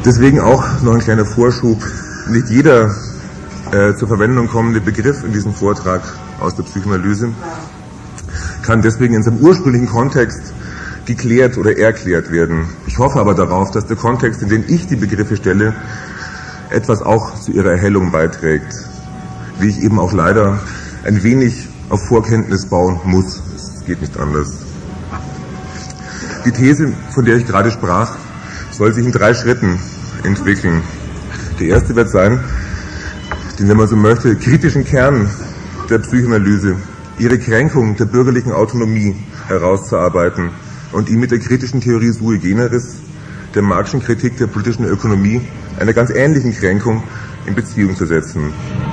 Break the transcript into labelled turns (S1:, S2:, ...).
S1: Deswegen auch noch ein kleiner Vorschub. Nicht jeder zur Verwendung kommende Begriff in diesem Vortrag aus der Psychoanalyse kann deswegen in seinem ursprünglichen Kontext geklärt oder erklärt werden. Ich hoffe aber darauf, dass der Kontext, in den ich die Begriffe stelle, etwas auch zu ihrer Erhellung beiträgt. Wie ich eben auch leider ein wenig auf Vorkenntnis bauen muss. Es geht nicht anders. Die These, von der ich gerade sprach, soll sich in 3 Schritten entwickeln. Der erste wird sein, den, wenn man so möchte, kritischen Kern der Psychoanalyse, ihre Kränkung der bürgerlichen Autonomie herauszuarbeiten und ihn mit der kritischen Theorie sui generis, der Marxischen Kritik der politischen Ökonomie, einer ganz ähnlichen Kränkung in Beziehung zu setzen.